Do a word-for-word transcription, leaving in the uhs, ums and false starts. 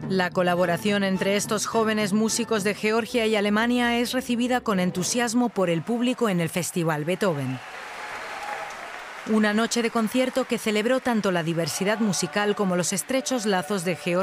La colaboración entre estos jóvenes músicos de Georgia y Alemania es recibida con entusiasmo por el público en el Festival Beethoven. Una noche de concierto que celebró tanto la diversidad musical como los estrechos lazos de Georgia